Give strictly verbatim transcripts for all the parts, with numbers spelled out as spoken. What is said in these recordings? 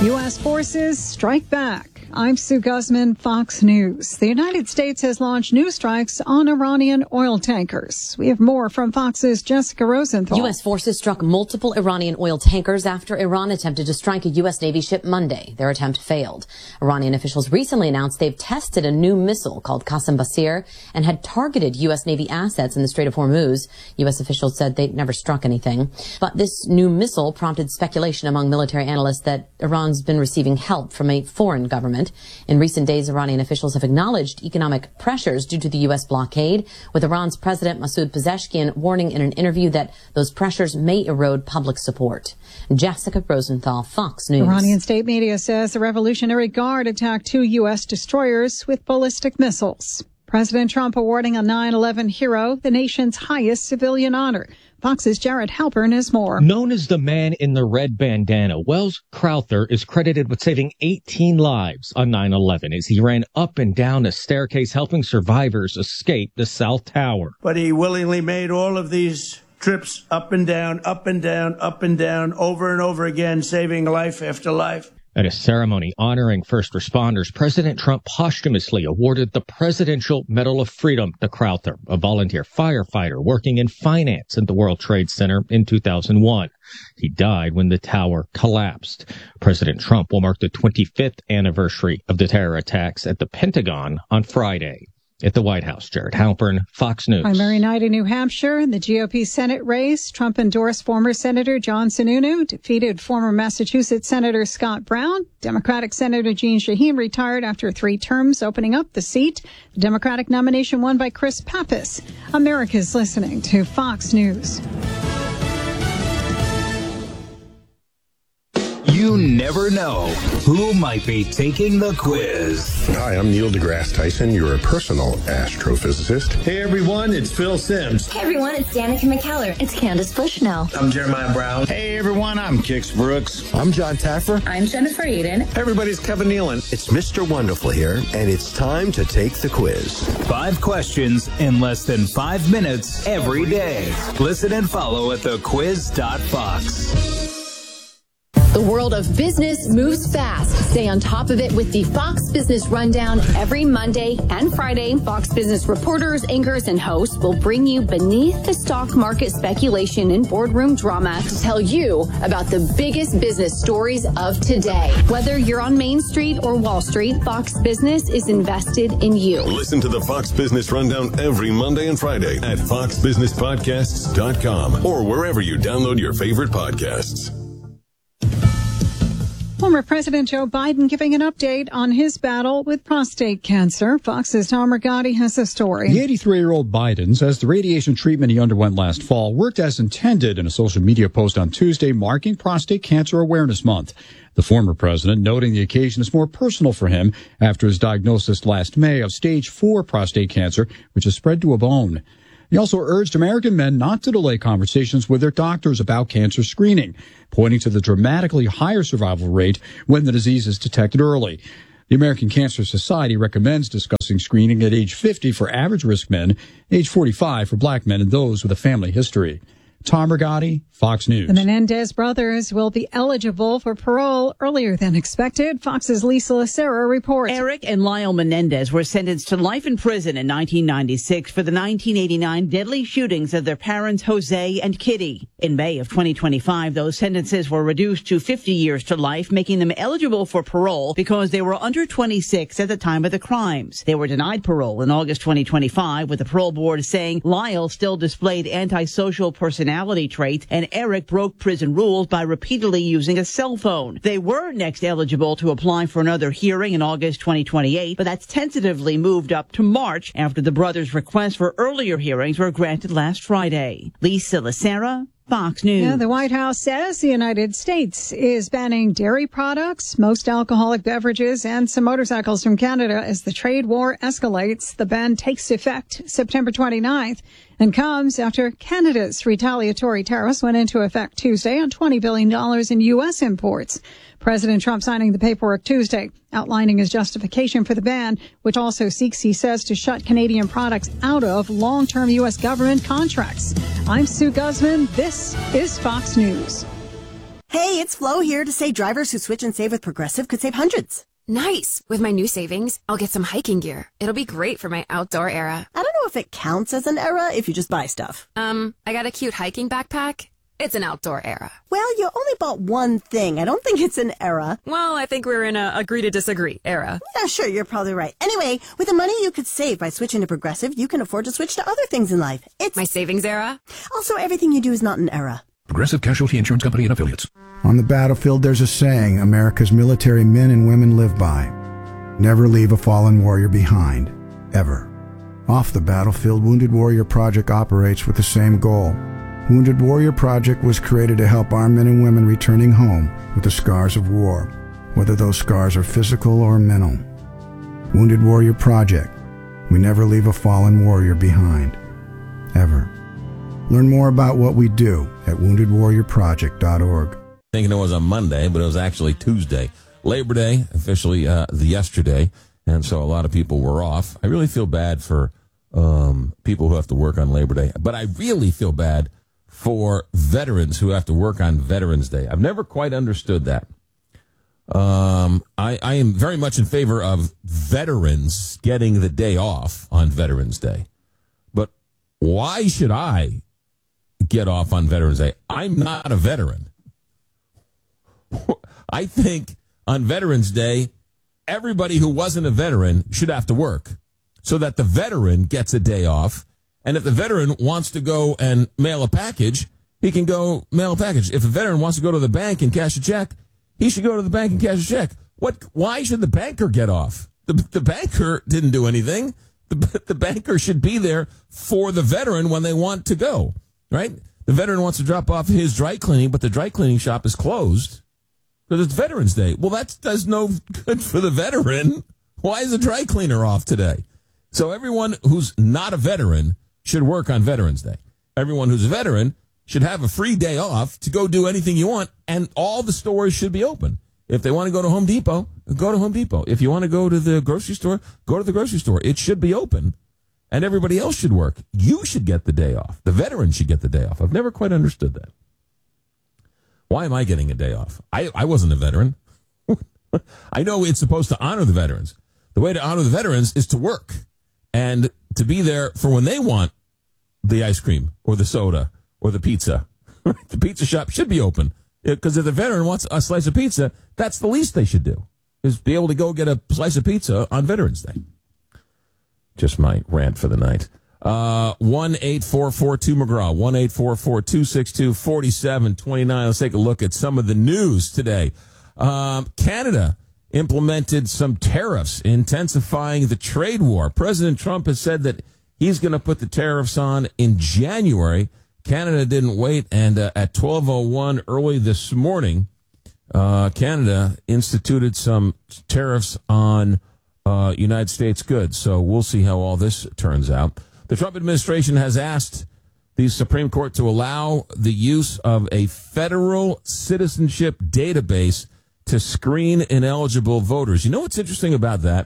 U S forces strike back. I'm Sue Guzman, Fox News. The United States has launched new strikes on Iranian oil tankers. We have more from Fox's Jessica Rosenthal. U S forces struck multiple Iranian oil tankers after Iran attempted to strike a U S Navy ship Monday. Their attempt failed. Iranian officials recently announced they've tested a new missile called Qassem Basir and had targeted U S Navy assets in the Strait of Hormuz. U S officials said they'd never struck anything. But this new missile prompted speculation among military analysts that Iran's been receiving help from a foreign government. In recent days, Iranian officials have acknowledged economic pressures due to the U S blockade, with Iran's President Masoud Pezeshkian warning in an interview that those pressures may erode public support. Jessica Rosenthal, Fox News. Iranian state media says the Revolutionary Guard attacked two U S destroyers with ballistic missiles. President Trump awarding a nine eleven hero the nation's highest civilian honor. Fox's Jared Halpern has more. Known as the man in the red bandana, Wells Crowther is credited with saving eighteen lives on nine eleven as he ran up and down a staircase helping survivors escape the South Tower. But he willingly made all of these trips up and down, up and down, up and down, over and over again, saving life after life. At a ceremony honoring first responders, President Trump posthumously awarded the Presidential Medal of Freedom to Crowther, a volunteer firefighter working in finance at the World Trade Center in two thousand one. He died when the tower collapsed. President Trump will mark the twenty-fifth anniversary of the terror attacks at the Pentagon on Friday. At the White House, Jared Halpern, Fox News. Primary night in New Hampshire in the G O P Senate race. Trump endorsed former Senator John Sununu, defeated former Massachusetts Senator Scott Brown. Democratic Senator Jeanne Shaheen retired after three terms, opening up the seat. The Democratic nomination won by Chris Pappas. America's listening to Fox News. You never know who might be taking the quiz. Hi, I'm Neil deGrasse Tyson, your personal astrophysicist. Hey everyone, it's Phil Simms. Hey everyone, it's Danica McKellar. It's Candace Bushnell. I'm Jeremiah Brown. Hey everyone, I'm Kix Brooks. I'm John Taffer. I'm Jennifer Eden. Hey everybody, it's Kevin Nealon. It's Mister Wonderful here, and it's time to take the quiz. Five questions in less than five minutes every day. Listen and follow at the quiz dot fox. The world of business moves fast. Stay on top of it with the Fox Business Rundown every Monday and Friday. Fox Business reporters, anchors, and hosts will bring you beneath the stock market speculation and boardroom drama to tell you about the biggest business stories of today. Whether you're on Main Street or Wall Street, Fox Business is invested in you. Listen to the Fox Business Rundown every Monday and Friday at fox business podcasts dot com or wherever you download your favorite podcasts. Former President Joe Biden giving an update on his battle with prostate cancer. Fox's Tom Rigotti has the story. The eighty-three-year-old Biden says the radiation treatment he underwent last fall worked as intended in a social media post on Tuesday marking Prostate Cancer Awareness Month. The former president noting the occasion is more personal for him after his diagnosis last May of stage four prostate cancer, which has spread to a bone. He also urged American men not to delay conversations with their doctors about cancer screening, pointing to the dramatically higher survival rate when the disease is detected early. The American Cancer Society recommends discussing screening at age fifty for average risk men, age forty-five for black men and those with a family history. Tom Rigotti, Fox News. The Menendez brothers will be eligible for parole earlier than expected. Fox's Lisa Lacera reports. Eric and Lyle Menendez were sentenced to life in prison in nineteen ninety-six for the nineteen eighty-nine deadly shootings of their parents, Jose and Kitty. In May of twenty twenty-five, those sentences were reduced to fifty years to life, making them eligible for parole because they were under twenty-six at the time of the crimes. They were denied parole in August twenty twenty-five, with the parole board saying Lyle still displayed antisocial personality traits and Eric broke prison rules by repeatedly using a cell phone. They were next eligible to apply for another hearing in August twenty twenty-eight, but that's tentatively moved up to March after the brothers' requests for earlier hearings were granted last Friday. Lisa Lacera, Fox News. Yeah, the White House says the United States is banning dairy products, most alcoholic beverages, and some motorcycles from Canada as the trade war escalates. The ban takes effect September twenty-ninth and comes after Canada's retaliatory tariffs went into effect Tuesday on twenty billion dollars in U S imports. President Trump signing the paperwork Tuesday, outlining his justification for the ban, which also seeks, he says, to shut Canadian products out of long-term U S government contracts. I'm Sue Guzman. This is Fox News. Hey, it's Flo here to say drivers who switch and save with Progressive could save hundreds. Nice. With my new savings, I'll get some hiking gear. It'll be great for my outdoor era. I don't know if it counts as an era if you just buy stuff. Um, I got a cute hiking backpack. It's an outdoor era. Well, you only bought one thing. I don't think it's an era. Well, I think we're in a agree to disagree era. Yeah, sure, you're probably right. Anyway, with the money you could save by switching to Progressive, you can afford to switch to other things in life. It's my savings era. Also, everything you do is not an era. Progressive Casualty Insurance Company and Affiliates. On the battlefield, there's a saying America's military men and women live by. Never leave a fallen warrior behind. Ever. Off the battlefield, Wounded Warrior Project operates with the same goal. Wounded Warrior Project was created to help our men and women returning home with the scars of war, whether those scars are physical or mental. Wounded Warrior Project. We never leave a fallen warrior behind. Ever. Learn more about what we do at wounded warrior project dot org. Thinking it was on Monday, but it was actually Tuesday. Labor Day, officially uh, the yesterday, and so a lot of people were off. I really feel bad for um, people who have to work on Labor Day, but I really feel bad for veterans who have to work on Veterans Day. I've never quite understood that. Um, I, I am very much in favor of veterans getting the day off on Veterans Day. But why should I get off on Veterans Day? I'm not a veteran. I think on Veterans Day, everybody who wasn't a veteran should have to work so that the veteran gets a day off. And if the veteran wants to go and mail a package, he can go mail a package. If a veteran wants to go to the bank and cash a check, he should go to the bank and cash a check. What? Why should the banker get off? The, the banker didn't do anything. The, the banker should be there for the veteran when they want to go, right? The veteran wants to drop off his dry cleaning, but the dry cleaning shop is closed because it's Veterans Day. Well, that does no good for the veteran. Why is the dry cleaner off today? So everyone who's not a veteran should work on Veterans Day. Everyone who's a veteran should have a free day off to go do anything you want, and all the stores should be open. If they want to go to Home Depot, go to Home Depot. If you want to go to the grocery store, go to the grocery store. It should be open, and everybody else should work. You should get the day off. The veteran should get the day off. I've never quite understood that. Why am I getting a day off? I, I wasn't a veteran. I know it's supposed to honor the veterans. The way to honor the veterans is to work and to be there for when they want the ice cream or the soda or the pizza. The pizza shop should be open because if the veteran wants a slice of pizza, that's the least they should do, is be able to go get a slice of pizza on Veterans Day. Just my rant for the night. Uh, one eight four four two McGraw, one eight four four two six two four seven two nine. Let's take a look at some of the news today. Um, Canada implemented some tariffs, intensifying the trade war. President Trump has said that he's going to put the tariffs on in January. Canada didn't wait, and uh, at twelve oh one early this morning, uh, Canada instituted some tariffs on uh, United States goods. So we'll see how all this turns out. The Trump administration has asked the Supreme Court to allow the use of a federal citizenship database to screen ineligible voters. You know what's interesting about that?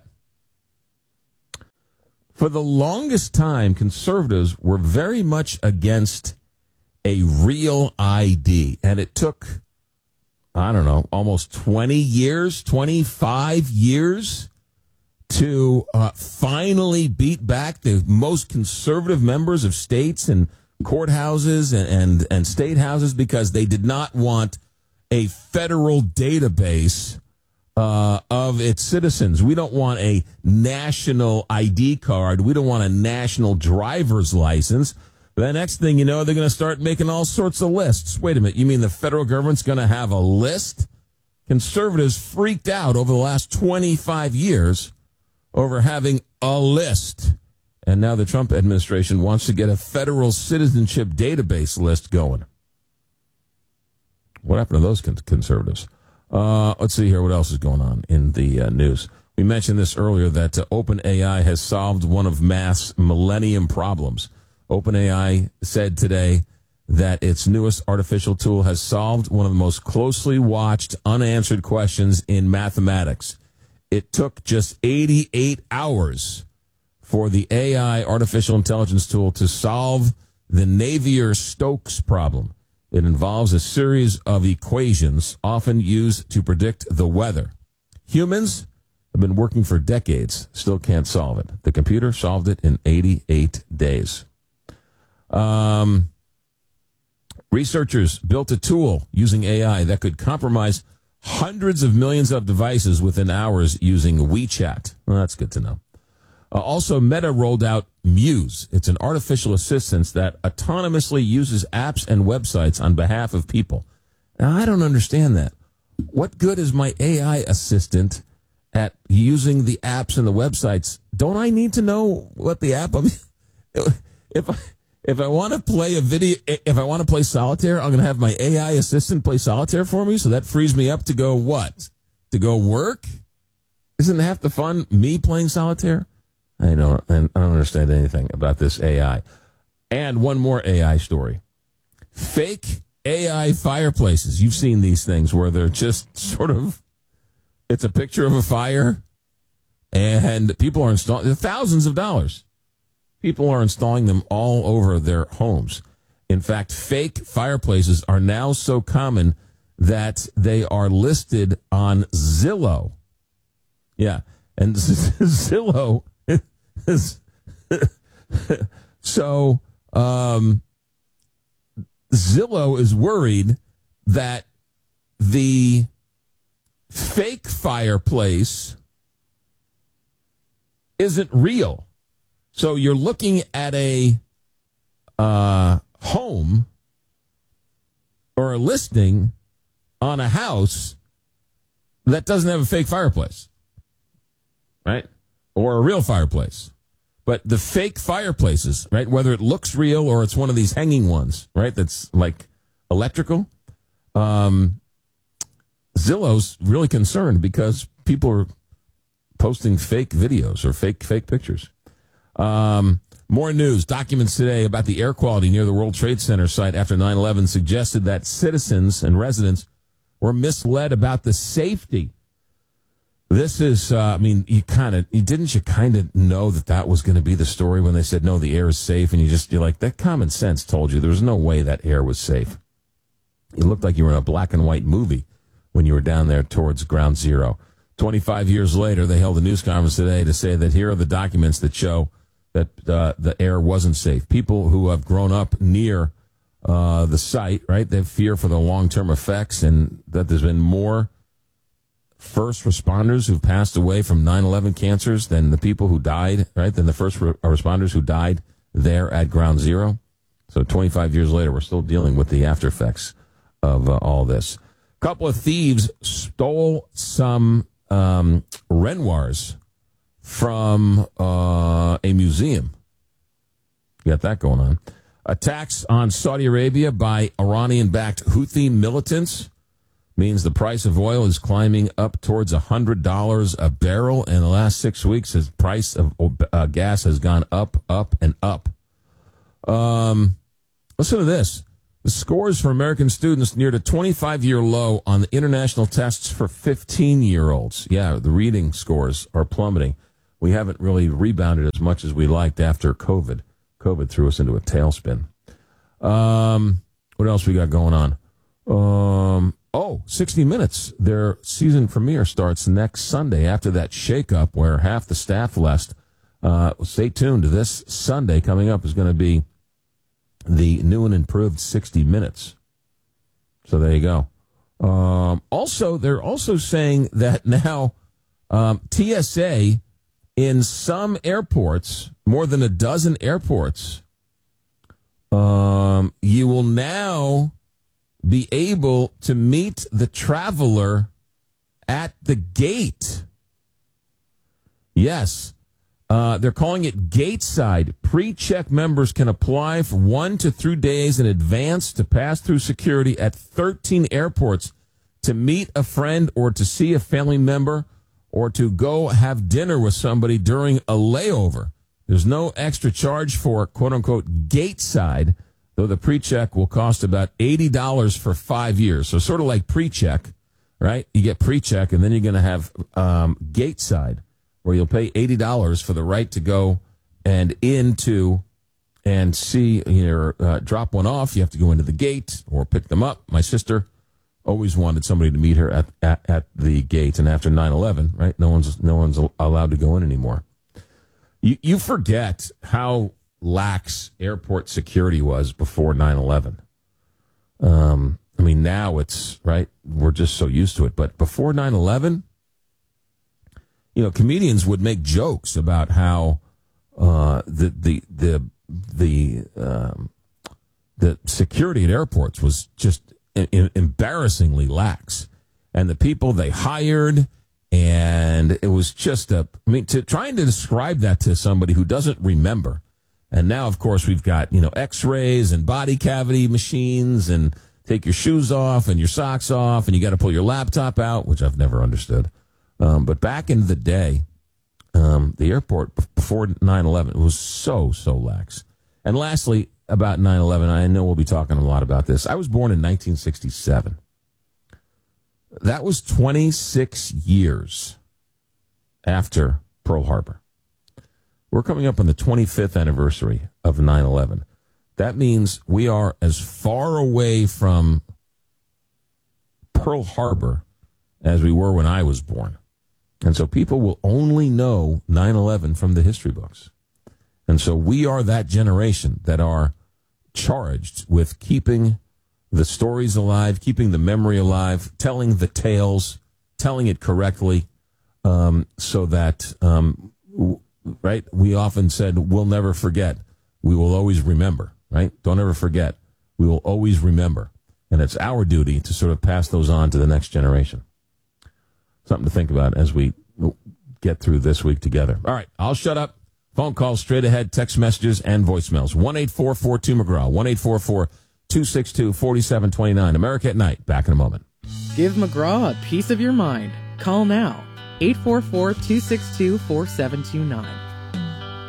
For the longest time, conservatives were very much against a real I D. And it took, I don't know, almost twenty years, twenty-five years to uh, finally beat back the most conservative members of states and courthouses and, and, and state houses because they did not want a federal database uh, of its citizens. We don't want a national I D card. We don't want a national driver's license. The next thing you know, they're going to start making all sorts of lists. Wait a minute. You mean the federal government's going to have a list? Conservatives freaked out over the last twenty-five years over having a list. And now the Trump administration wants to get a federal citizenship database list going. What happened to those conservatives? Uh, let's see here what else is going on in the uh, news. We mentioned this earlier that uh, OpenAI has solved one of math's millennium problems. OpenAI said today that its newest artificial tool has solved one of the most closely watched unanswered questions in mathematics. It took just eighty-eight hours for the A I artificial intelligence tool to solve the Navier-Stokes problem. It involves a series of equations often used to predict the weather. Humans have been working for decades, still can't solve it. The computer solved it in eighty-eight days. Um, researchers built a tool using A I that could compromise hundreds of millions of devices within hours using WeChat. Well, that's good to know. Uh, also, Meta rolled out Muse. It's an artificial assistant that autonomously uses apps and websites on behalf of people. Now, I don't understand that. What good is my A I assistant at using the apps and the websites? Don't I need to know what the app? I mean, if I if I want to play a video, if I want to play solitaire, I'm going to have my A I assistant play solitaire for me. So that frees me up to go what? To go work? Isn't half the fun me playing solitaire? I don't, I don't understand anything about this A I. And one more A I story. Fake A I fireplaces. You've seen these things where they're just sort of, it's a picture of a fire, and people are installing, thousands of dollars. People are installing them all over their homes. In fact, fake fireplaces are now so common that they are listed on Zillow. Yeah, and Zillow... so um, Zillow is worried that the fake fireplace isn't real. So you're looking at a uh, home or a listing on a house that doesn't have a fake fireplace, right? Or a real fireplace. But the fake fireplaces, right, whether it looks real or it's one of these hanging ones, right, that's like electrical, um, Zillow's really concerned because people are posting fake videos or fake fake pictures. Um, more news. Documents today about the air quality near the World Trade Center site after nine eleven suggested that citizens and residents were misled about the safety. This is, uh, I mean, you kind of, you didn't you kind of know that that was going to be the story when they said, no, the air is safe, and you just, you're like, that common sense told you there was no way that air was safe. It looked like you were in a black and white movie when you were down there towards Ground Zero. twenty-five years later, they held a news conference today to say that here are the documents that show that uh, the air wasn't safe. People who have grown up near uh, the site, right, they fear for the long-term effects, and that there's been more first responders who've passed away from nine eleven cancers than the people who died, right, than the first re- responders who died there at Ground Zero. So twenty-five years later, we're still dealing with the after effects of uh, all this. A couple of thieves stole some um, Renoirs from uh, a museum. You got that going on. Attacks on Saudi Arabia by Iranian-backed Houthi militants means the price of oil is climbing up towards one hundred dollars a barrel. In the last six weeks, the price of uh, gas has gone up, up, and up. Um, listen to this. The scores for American students neared a twenty-five-year low on the international tests for fifteen-year-olds. Yeah, the reading scores are plummeting. We haven't really rebounded as much as we liked after COVID. COVID threw us into a tailspin. Um, what else we got going on? Um... Oh, sixty minutes. Their season premiere starts next Sunday after that shakeup where half the staff left. Uh, stay tuned. This Sunday coming up is going to be the new and improved sixty minutes. So there you go. Um, also, they're also saying that now um, T S A in some airports, more than a dozen airports, um, you will now be able to meet the traveler at the gate. Yes, uh, they're calling it Gateside. Pre-check members can apply for one to three days in advance to pass through security at thirteen airports to meet a friend or to see a family member or to go have dinner with somebody during a layover. There's no extra charge for quote-unquote Gateside, though the pre-check will cost about eighty dollars for five years. So sort of like pre-check, right? You get pre-check, and then you're going to have um, Gateside, where you'll pay eighty dollars for the right to go and into and see, you know, uh, drop one off. You have to go into the gate or pick them up. My sister always wanted somebody to meet her at, at, at the gate. And after nine eleven, right, no one's no one's allowed to go in anymore. You, you forget how lax airport security was before nine eleven. Um, I mean, now it's, right, we're just so used to it. But before nine eleven, you know, comedians would make jokes about how uh, the the the the um, the security at airports was just I- embarrassingly lax, and the people they hired, and it was just a. I mean, to trying to describe that to somebody who doesn't remember, and now of course we've got, you know, X-rays and body cavity machines, and take your shoes off and your socks off, and you got to pull your laptop out, which I've never understood. Um, but back in the day, um, the airport before nine eleven was so, so lax. And lastly, about nine eleven, I know we'll be talking a lot about this. I was born in nineteen sixty-seven. That was twenty-six years after Pearl Harbor. We're coming up on the twenty-fifth anniversary of nine eleven. That means we are as far away from Pearl Harbor as we were when I was born. And so people will only know nine eleven from the history books. And so we are that generation that are charged with keeping the stories alive, keeping the memory alive, telling the tales, telling it correctly, um, so that, um, w- right, we often said, we'll never forget. We will always remember, right? Don't ever forget. We will always remember. And it's our duty to sort of pass those on to the next generation. Something to think about as we get through this week together. All right, I'll shut up. Phone calls straight ahead, text messages, and voicemails. one eight four four two McGraw, one eight four four two six two four seven two nine. America at Night. Back in a moment. Give McGraw a piece of your mind. Call now. eight four four two six two four seven two nine.